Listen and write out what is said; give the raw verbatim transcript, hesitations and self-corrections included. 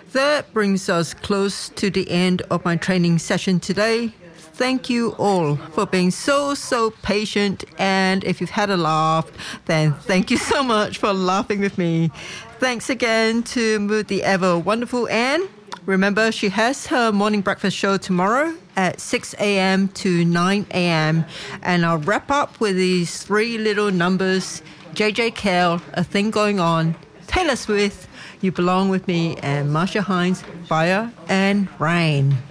That brings us close to the end of my training session today. Thank you all for being so, so patient. And if you've had a laugh, then thank you so much for laughing with me. Thanks again to the ever wonderful Anne. Remember, she has her morning breakfast show tomorrow at six a.m. to nine a.m. And I'll wrap up with these three little numbers. J J Cale, A Thing Going On, Taylor Swift, You Belong With Me, and Marsha Hines, Fire and Rain.